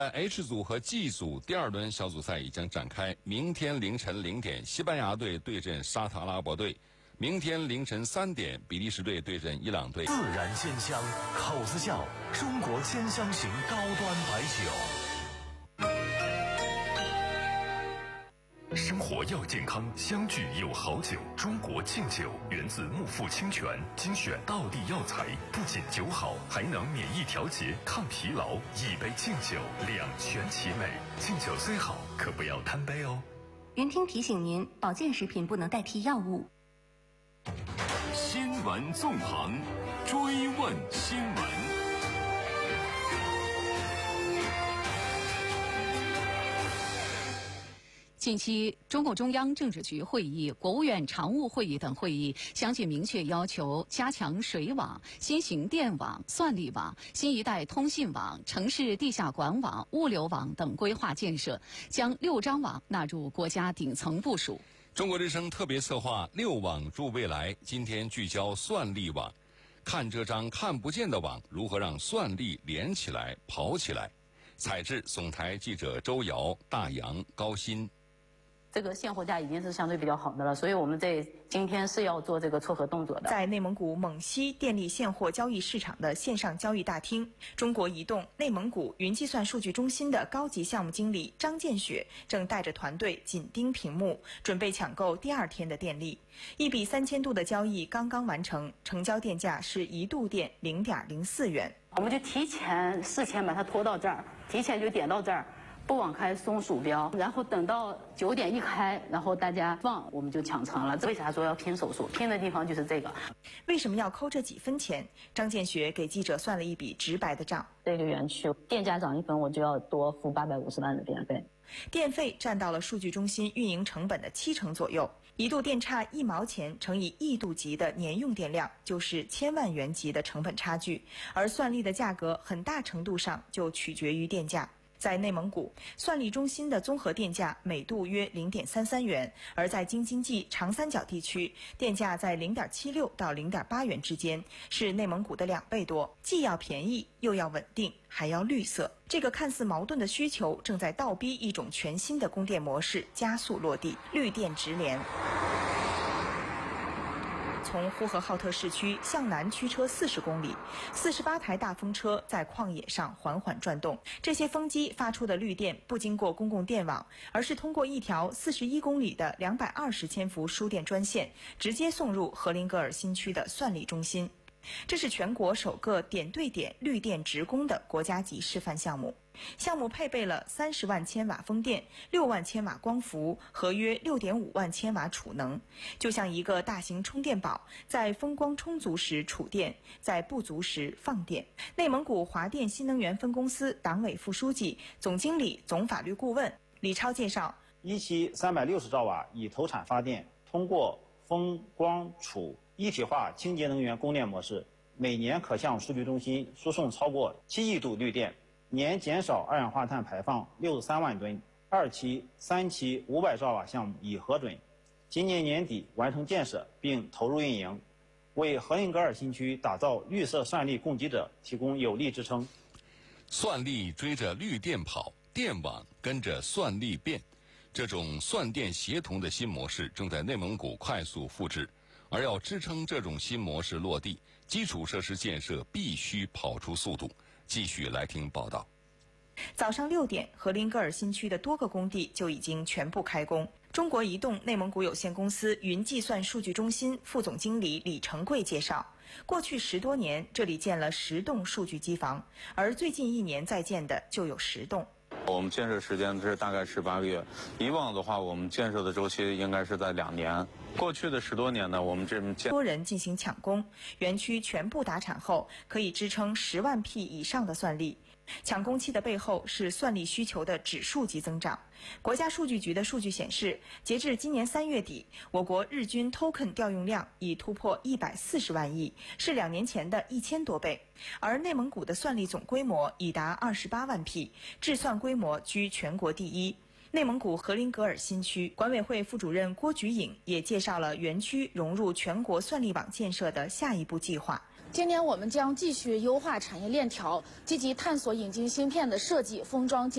H 组和 G 组第2轮小组赛已经展开，明天凌晨0点，西班牙队对阵沙特阿拉伯队；明天凌晨3点，比利时队对阵伊朗队。 自然鲜香，口子窖中国鲜香型高端白酒。生活要健康，相聚有好酒。中国敬酒源自木富清泉，精选道地药材，不仅酒好，还能免疫调节、抗疲劳。一杯敬酒，两全其美。敬酒虽好，可不要贪杯哦。 云听提醒您，保健食品不能代替药物。 新闻纵横，追问新闻。 近期，中共中央政治局会议、国务院常务会议等会议相继明确要求加强水网、新型电网、算力网、新一代通信网、城市地下管网、物流网等规划建设，将6张网纳入国家顶层部署。 中国之声特别策划6网助未来，今天聚焦算力网，看这张看不见的网如何让算力连起来、跑起来。采制总台记者周瑶、大洋、高鑫。 这个现货价已经是相对比较好的了，所以我们今天是要做这个撮合动作的。 在内蒙古蒙西电力现货交易市场的线上交易大厅，中国移动内蒙古云计算数据中心的高级项目经理张建雪正带着团队紧盯屏幕，准备抢购第2天的电力。1笔3000度的交易刚刚完成，成交电价是1度电0.04元。 我们就提前事前把它拖到这儿，提前就点到这儿。不往开松鼠标，然后等到9点一开，然后大家放，我们就抢成了。为啥说要拼手速？拼的地方就是这个。 为什么要抠这几分钱？张建学给记者算了一笔直白的账。 这个园区电价涨1分，我就要多付850万的电费。 电费占到了数据中心运营成本的70%左右。1度电差1毛钱乘以亿度级的年用电量，就是1000万元级的成本差距。而算力的价格很大程度上就取决于电价。在内蒙古，算力中心的综合电价每度约0.33元，而在京津冀长三角地区，电价在0.76到0.8元之间，是内蒙古的2倍多。既要便宜，又要稳定，还要绿色。这个看似矛盾的需求，正在倒逼一种全新的供电模式加速落地，绿电直连。从呼和浩特市区向南驱车40公里，48台大风车在旷野上缓缓转动。这些风机发出的绿电不经过公共电网，而是通过一条41公里的220千伏输电专线，直接送入荷林格尔新区的算力中心。这是全国首个点对点绿电直供的国家级示范项目。项目配备了30万千瓦风电、6万千瓦光伏和约6.5万千瓦储能，就像一个大型充电宝，在风光充足时储电，在不足时放电。内蒙古华电新能源分公司党委副书记、总经理、总法律顾问李超介绍， 一期360兆瓦以投产发电，通过风光储一体化清洁能源供电模式，每年可向数据中心输送超过7亿度绿电，年减少二氧化碳排放63万吨。2期、3期500兆瓦项目已核准，今年年底完成建设并投入运营，为荷林格尔新区打造绿色算力供给者提供有力支撑。 算力追着绿电跑，电网跟着算力变，这种算电协同的新模式正在内蒙古快速复制。而要支撑这种新模式落地，基础设施建设必须跑出速度。继续来听报道。 早上6点，荷林格尔新区的多个工地就已经全部开工。中国移动内蒙古有限公司云计算数据中心副总经理李成贵介绍，过去10多年，这里建了10栋数据机房，而最近1年在建的就有10栋。 我们建设时间是大概18个月，以往的话，我们建设的周期应该是在2年。过去的10多年呢，我们这么多人进行抢攻，园区全部达产后，可以支撑10万 P 以上的算力。抢攻期的背后是算力需求的指数级增长。国家数据局的数据显示，截至今年3月底，我国日均 token 调用量已突破140万亿，是2年前的1000多倍。而内蒙古的算力总规模已达28万 P， 制算规模居全国第一。内蒙古荷林格尔新区管委会副主任郭菊颖也介绍了园区融入全国算力网建设的下一步计划。 今年我们将继续优化产业链条，积极探索引进芯片的设计、封装。